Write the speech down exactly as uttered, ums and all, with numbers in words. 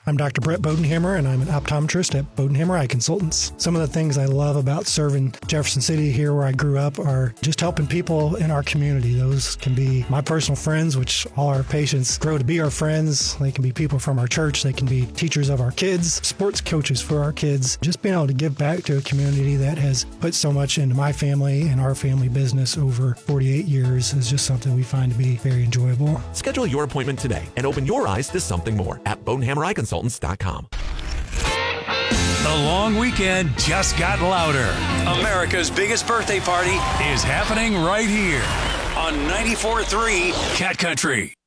I'm Doctor Brett Bodenhammer, and I'm an optometrist at Bodenhammer Eye Consultants. Some of the things I love about serving Jefferson City here where I grew up are just helping people in our community. Those can be my personal friends, which all our patients grow to be our friends. They can be people from our church. They can be teachers of our kids, sports coaches for our kids. Just being able to give back to a community that has put so much into my family and our family business over forty-eight years is just something we find to be very enjoyable. Schedule your appointment today and open your eyes to something more at bodenhammer eye consultants dot com. The long weekend just got louder. America's biggest birthday party is happening right here on ninety-four point three Cat Country.